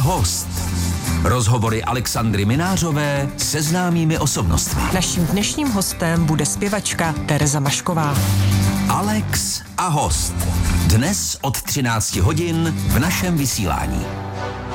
host. Rozhovory Alexandry Minářové se známými osobnostmi. Naším dnešním hostem bude zpěvačka Tereza Mašková. Alex a host. Dnes od 13 hodin v našem vysílání.